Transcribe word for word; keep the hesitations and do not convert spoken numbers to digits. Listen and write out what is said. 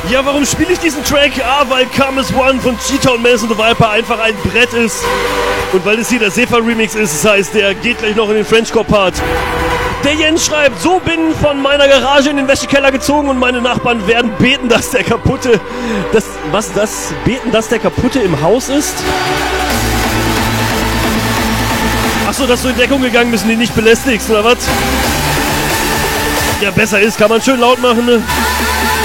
Ja, warum spiele ich diesen Track? Ah, weil Come As One von Cheetah und Mason the Viper einfach ein Brett ist. Und weil es hier der Sefa-Remix ist, das heißt, der geht gleich noch in den Frenchcore-Part. Der Jens schreibt, so bin von meiner Garage in den Wäschekeller gezogen und meine Nachbarn werden beten, dass der kaputte... Das, was das? Beten, dass der kaputte im Haus ist? Achso, dass du in Deckung gegangen bist und die nicht belästigst, oder was? Ja, besser ist, kann man schön laut machen, ne?